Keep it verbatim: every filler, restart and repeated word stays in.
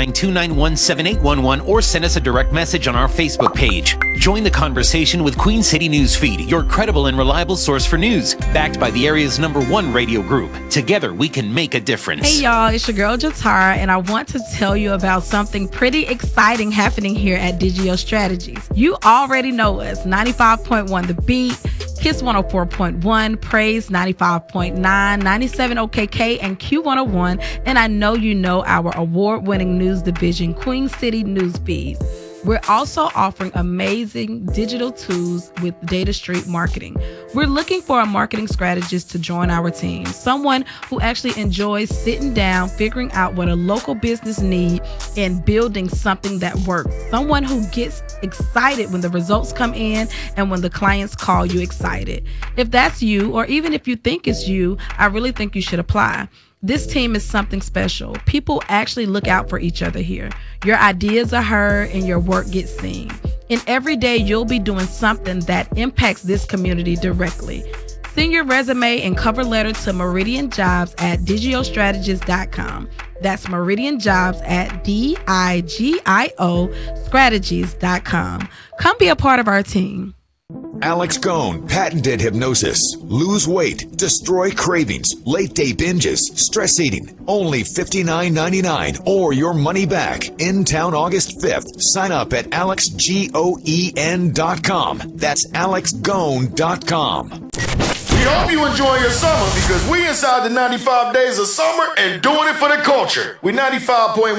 nine, two nine one, seven eight one one or send us a direct message on our Facebook page. Join the conversation with Queen City Newsfeed, your credible and reliable source for news, backed by the area's number one radio group. Together, we can make a difference. Hey, y'all, it's your girl, Jatara, and I want to tell you about something pretty exciting happening here at Digio Strategies. You already know us, ninety-five point one The Beat, Kiss one oh four point one, Praise ninety-five point nine, ninety-seven O K K, and Q one oh one, and I know you know our award-winning news division, Queen City Newsfeed. We're also offering amazing digital tools with Data Street Marketing. We're looking for a marketing strategist to join our team, someone who actually enjoys sitting down, figuring out what a local business needs, and building something that works. Someone who gets excited when the results come in and when the clients call you excited. If that's you, or even if you think it's you, I really think you should apply. This team is something special. People actually look out for each other here. Your ideas are heard and your work gets seen. And every day you'll be doing something that impacts this community directly. Send your resume and cover letter to Meridian Jobs at digio strategist dot com. That's Meridian Jobs at D I G I O strategies dot com. Come be a part of our team. Alex Gone, patented hypnosis. Lose weight, destroy cravings, late day binges, stress eating. Only fifty-nine ninety-nine or your money back. In town August fifth. Sign up at alex goen dot com. That's alex gone dot com. We hope you enjoy your summer because we inside the ninety-five days of summer and doing it for the culture. We ninety-five point one